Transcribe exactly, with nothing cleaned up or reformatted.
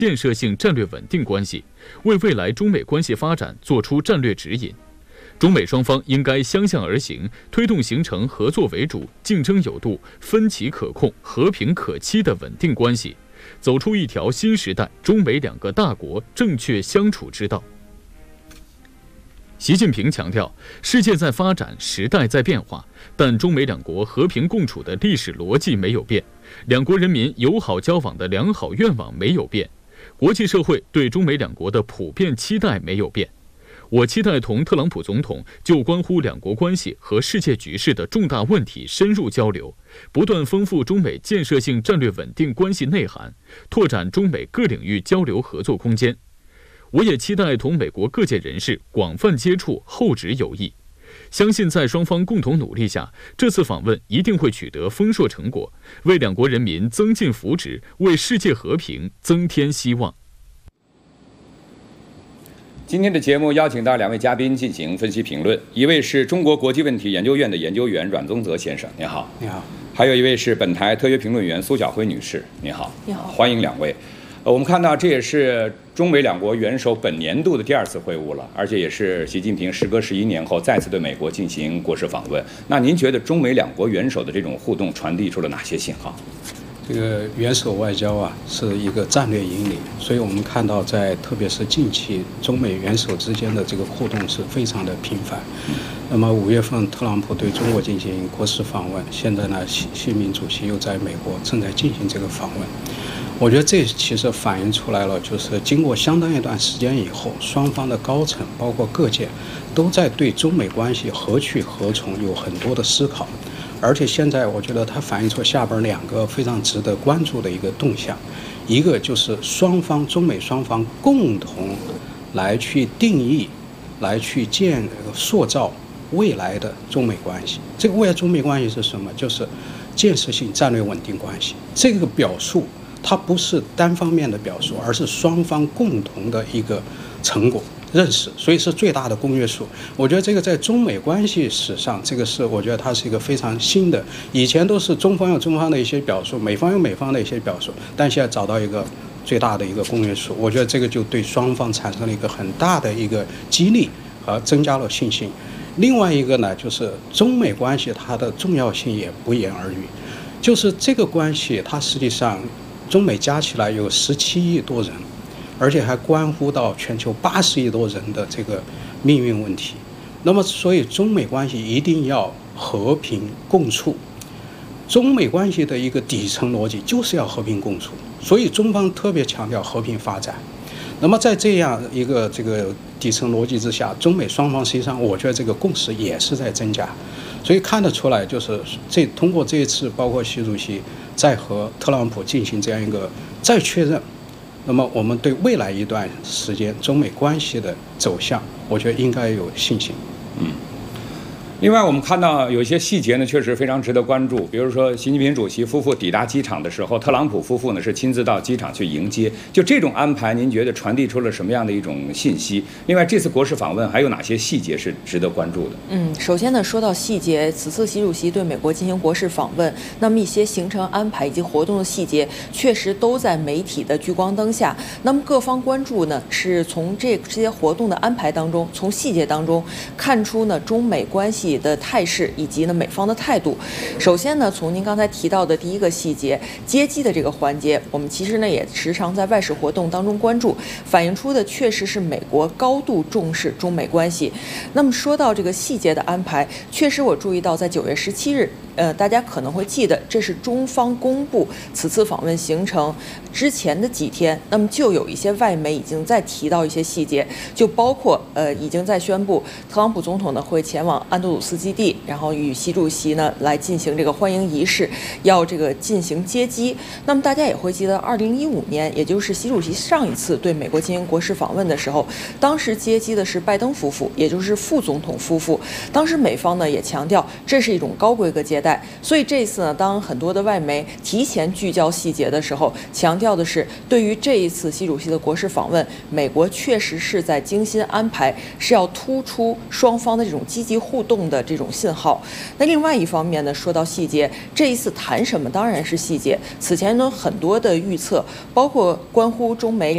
建设性战略稳定关系，为未来中美关系发展作出战略指引。中美双方应该相向而行，推动形成合作为主、竞争有度、分歧可控、和平可期的稳定关系，走出一条新时代中美两个大国正确相处之道。习近平强调，世界在发展，时代在变化，但中美两国和平共处的历史逻辑没有变，两国人民友好交往的良好愿望没有变，国际社会对中美两国的普遍期待没有变。我期待同特朗普总统就关乎两国关系和世界局势的重大问题深入交流，不断丰富中美建设性战略稳定关系内涵，拓展中美各领域交流合作空间。我也期待同美国各界人士广泛接触，厚植友谊。相信在双方共同努力下，这次访问一定会取得丰硕成果，为两国人民增进福祉，为世界和平增添希望。 今天的节目邀请到两位嘉宾进行分析评论，一位是中国国际问题研究院的研究员阮宗泽先生，你好。 你好。 还有一位是本台特约评论员苏晓辉女士，你好。 你好。 欢迎两位。呃，我们看到这也是中美两国元首本年度的第二次会晤了，而且也是习近平时隔十一年后再次对美国进行国事访问。那您觉得中美两国元首的这种互动传递出了哪些信号？ 这个元首外交啊，是一个战略引领，所以我们看到在特别是近期中美元首之间的这个互动是非常的频繁。那么五月份特朗普对中国进行国事访问，现在呢习习近平主席又在美国正在进行这个访问。我觉得这其实反映出来了，就是经过相当一段时间以后，双方的高层包括各界都在对中美关系何去何从有很多的思考。而且现在我觉得它反映出下边两个非常值得关注的一个动向，一个就是双方中美双方共同来去定义、来去建塑造未来的中美关系。这个未来中美关系是什么？就是建设性战略稳定关系。这个表述它不是单方面的表述，而是双方共同的一个成果认识，所以是最大的公约数。我觉得这个在中美关系史上，这个是我觉得它是一个非常新的。以前都是中方有中方的一些表述，美方有美方的一些表述，但现在找到一个最大的一个公约数，我觉得这个就对双方产生了一个很大的一个激励和增加了信心。另外一个呢，就是中美关系它的重要性也不言而喻，就是这个关系它实际上中美加起来有十七亿多人，而且还关乎到全球八十亿多人的这个命运问题。那么，所以中美关系一定要和平共处。中美关系的一个底层逻辑就是要和平共处，所以中方特别强调和平发展。那么，在这样一个这个底层逻辑之下，中美双方实际上我觉得这个共识也是在增加。所以看得出来，就是这通过这一次，包括习主席再和特朗普进行这样一个再确认，那么我们对未来一段时间中美关系的走向，我觉得应该有信心。 嗯。另外，我们看到有一些细节呢，确实非常值得关注。比如说，习近平主席夫妇抵达机场的时候，特朗普夫妇呢是亲自到机场去迎接。就这种安排，您觉得传递出了什么样的一种信息？另外，这次国事访问还有哪些细节是值得关注的？ 嗯，首先呢，说到细节，此次习主席对美国进行国事访问，那么一些行程安排以及活动的细节，确实都在媒体的聚光灯下。那么各方关注呢，是从这这些活动的安排当中，从细节当中看出呢中美关系的态势以及呢美方的态度。首先呢，从您刚才提到的第一个细节接机的这个环节，我们其实呢也时常在外事活动当中关注，反映出的确实是美国高度重视中美关系。那么说到这个细节的安排，确实我注意到在九月十七日，呃，大家可能会记得，这是中方公布此次访问行程之前的几天，那么就有一些外媒已经在提到一些细节，就包括呃已经在宣布特朗普总统呢会前往安德鲁斯基地，然后与习主席呢来进行这个欢迎仪式，要这个进行接机。那么大家也会记得，二零一五年，也就是习主席上一次对美国进行国事访问的时候，当时接机的是拜登夫妇，也就是副总统夫妇。当时美方呢也强调这是一种高规格接待，所以这次呢，当很多的外媒提前聚焦细节的时候，强调的是对于这一次习主席的国事访问，美国确实是在精心安排，是要突出双方的这种积极互动的这种信号。那另外一方面呢，说到细节，这一次谈什么当然是细节。此前呢，很多的预测，包括关乎中美